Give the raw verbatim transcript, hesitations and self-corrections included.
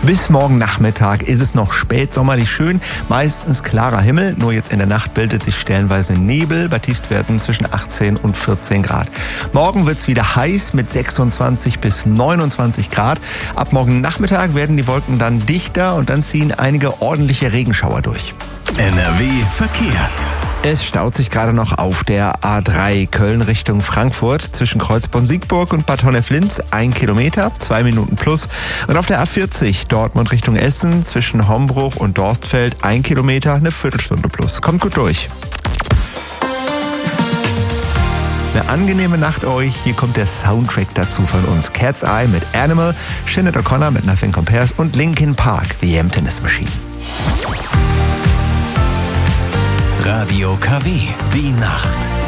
Bis morgen Nachmittag ist es noch spätsommerlich schön, meistens klarer Himmel, nur jetzt in der Nacht bildet sich stellenweise Nebel bei Tiefstwerten zwischen achtzehn und vierzehn Grad. Morgen wird es wieder heiß mit sechsundzwanzig bis neunundzwanzig Grad. Ab morgen Nachmittag werden die Wolken dann dichter und dann ziehen einige ordentliche Regenschauer durch. N R W Verkehr. Es staut sich gerade noch auf der A drei Köln Richtung Frankfurt zwischen Kreuzborn-Siegburg und Bad Honnef-Linz ein Kilometer, zwei Minuten plus. Und auf der A vierzig Dortmund Richtung Essen zwischen Hombruch und Dorstfeld ein Kilometer, eine Viertelstunde plus. Kommt gut durch. Eine angenehme Nacht euch. Hier kommt der Soundtrack dazu von uns. Cat's Eye mit Animal, Sinead O'Connor mit Nothing Compares und Linkin Park, The Emptiness Machine. Radio K W, die Nacht.